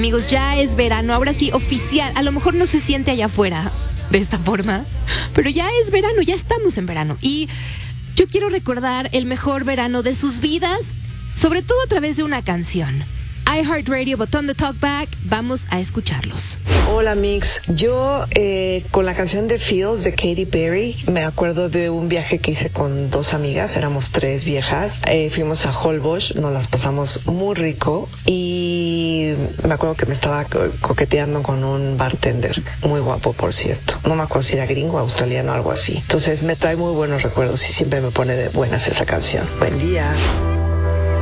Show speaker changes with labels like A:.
A: amigos, ya es verano, ahora sí, oficial. A lo mejor no se siente allá afuera de esta forma, pero ya es verano, ya estamos en verano. Y yo quiero recordar el mejor verano de sus vidas, sobre todo a través de una canción. iHeartRadio, botón de Talkback, vamos a escucharlos.
B: Hola Mix, yo con la canción de Feels de Katy Perry me acuerdo de un viaje que hice con 2 amigas, éramos 3 viejas, fuimos a Holbox, nos las pasamos muy rico y me acuerdo que me estaba coqueteando con un bartender, muy guapo por cierto, no me acuerdo si era gringo, australiano, algo así, entonces me trae muy buenos recuerdos y siempre me pone de buenas esa canción. Buen día.